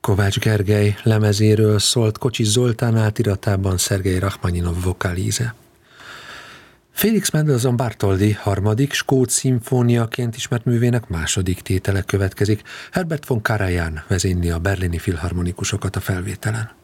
Kovács Gergely lemezéről szólt Kocsis Zoltán átiratában Szergej Rachmaninov vokálíze. Félix Mendelssohn Bartholdy harmadik, skót szimfóniaként ismert művének második tétele következik. Herbert von Karajan vezényli a berlini filharmonikusokat a felvételen.